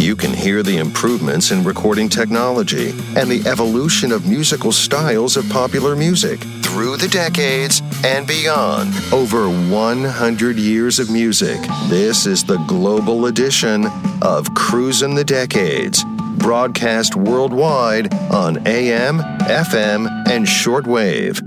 You can hear the improvements in recording technology and the evolution of musical styles of popular music through the decades and beyond. Over 100 years of music. This is the global edition of Cruisin' the Decades, broadcast worldwide on AM, FM, and shortwave.